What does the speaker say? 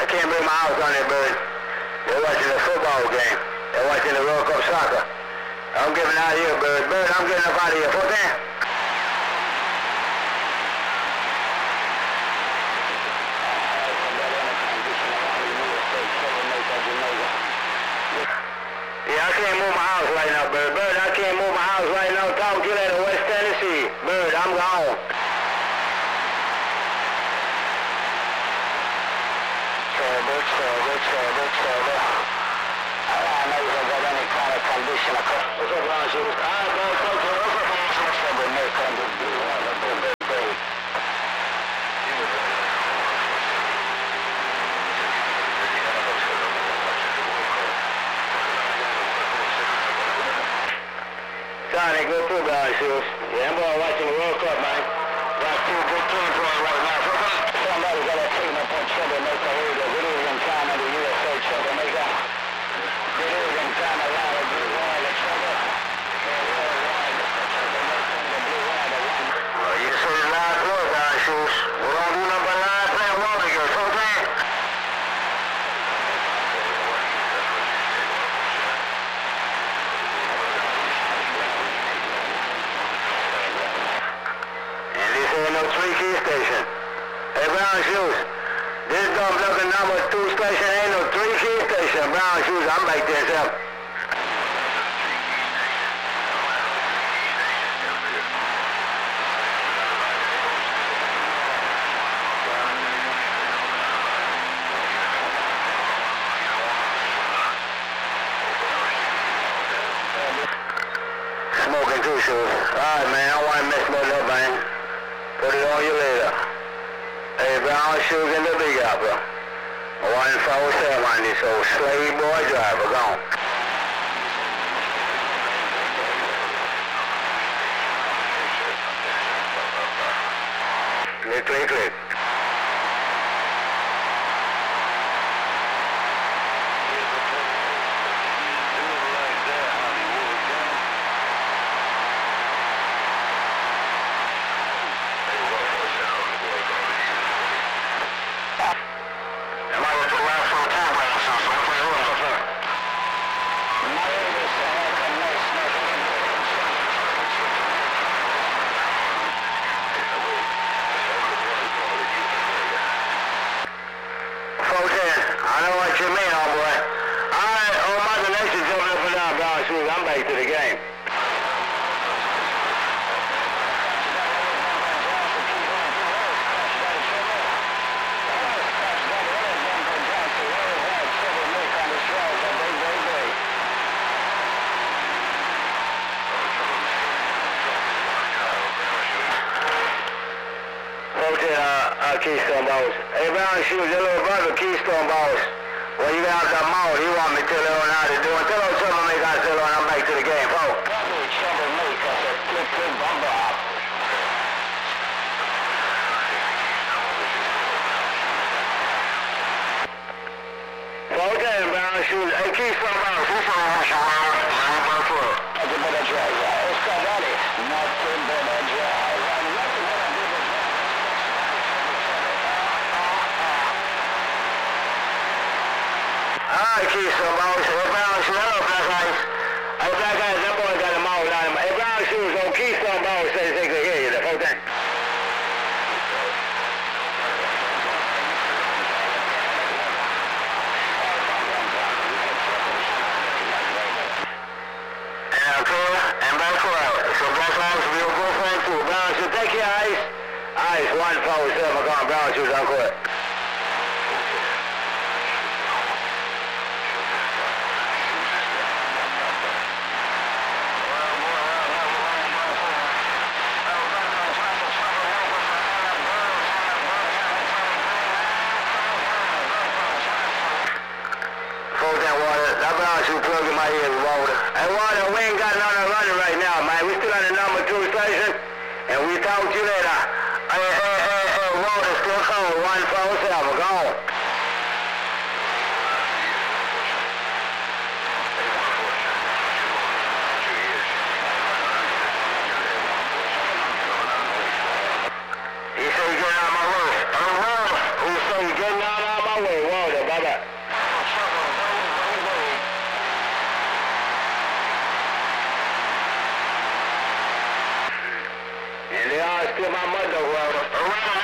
can't bring my house on there, Bird. They're watching the football game. They're watching the World Cup soccer. I'm getting out of here, Bird. Bird, I'm getting up out of here. 14? Yeah, I can't move my house right now, Bird. Bird, I can't move my house right now. Talk to you later, West Tennessee. Bird, I'm gone. Trouble. I know you have got any kind of condition. What's up, Ron? All right, bro. What's up, trouble? Make on the blue one, the big. Sonic, go through, guys, shoes. Yeah, I'm going watching the World Cup, man. Got two good teams going right now. Somebody got a team up on Troublemaker Radio. Good evening, time of the USA Troublemaker. Good evening, time of live blue wire, the trouble. Well, you say the last word, guys, shoes. We're going to do number 9 playing Watergate. Okay? No 3-key station. Hey, Brown Shoes, this dumb looking number 2 station ain't no 3-key station. Brown Shoes, I'm back there, sir. Smoking too, Shoes. Alright, man, I don't want to mess nothing up, man. Put it on you later. Hey, Brown Shoes in the Big Apple. 147 on this old slave boy driver. Gone. Click. I know what you mean, homeboy. All right, Mother Nature jumping up and down, Brown Shoes. I'm back to the game. Keystone Boss. Hey, Brown Shoes, your little brother, Keystone Boss. Well, you got that mouth. He want me to tell him how to do it. Tell him Troublemaker I tell him I'm back to the game, folks. Troublemaker, click, bumper up. Okay, Brown Shoes. Hey, Keystone Boss. Who's on the show? Nothing but a driver. It's somebody. Nothing but a driver. Alright, Keystone Boss. Hey, Brown Shoes. Hello, Black Eyes. Hey, Black Eyes, that boy got a mouth on him. Hey, Brown Shoes on Keystone Boss says they can hear you. The whole thing. And back for out. So Black Eyes, we'll go for it too. Brown Shoes, take your Ice. Ice, 147. I'm going Brown Shoes on court. Plug in my ears, Water. Hey, Water, we ain't got none of running right now, man. We still on the number 2 station, and we talk to you later. Hey, Water, still cold. 147, go on. He said you're getting out of my way. Who said you're getting out of my way, Water? see my mother, well, around